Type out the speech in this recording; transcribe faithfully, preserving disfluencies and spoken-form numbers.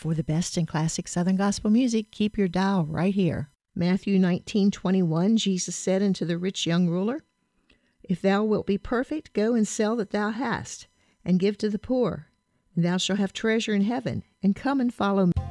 For the best in classic Southern gospel music, keep your dial right here. Matthew nineteen twenty-one, Jesus said unto the rich young ruler, If thou wilt be perfect, go and sell that thou hast, and give to the poor, and thou shalt have treasure in heaven, and come and follow me.